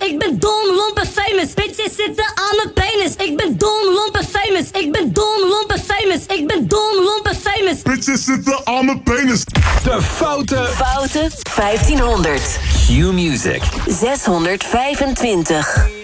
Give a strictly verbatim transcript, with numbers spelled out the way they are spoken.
Ik ben dom, lomp en famous. Bitches zitten aan mijn penis. Ik ben dom, lomp en famous. Ik ben dom, lomp en famous. Ik ben dom, lomp en famous. Bitches zitten aan mijn penis. De foute Foute vijftienhonderd. Q-Music. zeshonderdvijfentwintig.